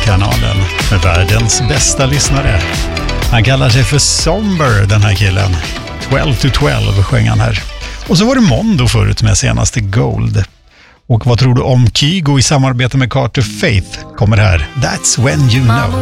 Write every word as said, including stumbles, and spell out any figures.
kanalen med världens bästa lyssnare. Han kallar sig för Somber, den här killen. twelve to twelve sjöng han här. Och så var det Mondo förut med senaste Gold. Och vad tror du om Kygo i samarbete med Carter Faith? Kommer här. That's when you know.